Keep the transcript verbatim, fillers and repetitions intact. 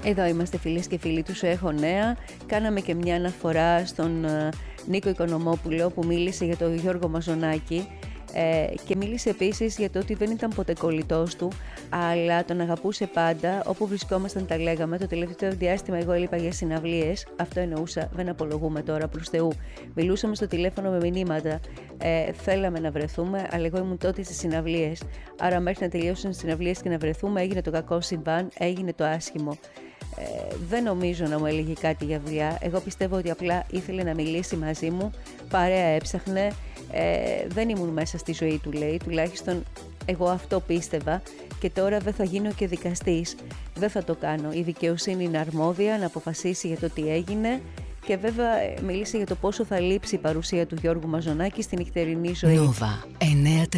Εδώ είμαστε φίλες και φίλοι του Σου Έχω Νέα. Κάναμε και μια αναφορά στον uh, Νίκο Οικονομόπουλο που μίλησε για τον Γιώργο Μαζονάκη ε, και μίλησε επίσης για το ότι δεν ήταν ποτέ κολλητός του, αλλά τον αγαπούσε πάντα. Όπου βρισκόμασταν τα λέγαμε. Το τελευταίο διάστημα εγώ έλειπα για συναυλίες. Αυτό εννοούσα, δεν απολογούμε τώρα προς Θεού. Μιλούσαμε στο τηλέφωνο με μηνύματα. Ε, θέλαμε να βρεθούμε, αλλά εγώ ήμουν τότε στις συναυλίες. Άρα μέχρι να τελειώσουν οι συναυλίες και να βρεθούμε έγινε το κακό συμβάν, έγινε το άσχημο. Ε, δεν νομίζω να μου έλεγε κάτι για δουλειά. Εγώ πιστεύω ότι απλά ήθελε να μιλήσει μαζί μου, παρέα έψαχνε, ε, δεν ήμουν μέσα στη ζωή του, λέει, τουλάχιστον εγώ αυτό πίστευα, και τώρα δεν θα γίνω και δικαστής, δεν θα το κάνω. Η δικαιοσύνη είναι αρμόδια να αποφασίσει για το τι έγινε, και βέβαια μίλησε για το πόσο θα λείψει η παρουσία του Γιώργου Μαζονάκη στη νυχτερινή ζωή. Νόβα εννιά